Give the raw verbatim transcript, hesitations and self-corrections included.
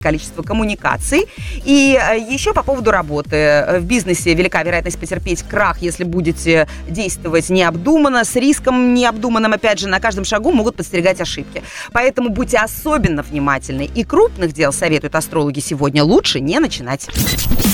количество коммуникаций. И еще по поводу работы. В бизнесе велика вероятность потерпеть крах, если будете действовать необдуманно, с риском необдуманным, опять же, на каждом шагу могут подстерегать ошибки. Поэтому будьте особенно внимательны. И крупных дел, советуют астрологи сегодня, лучше не начинать.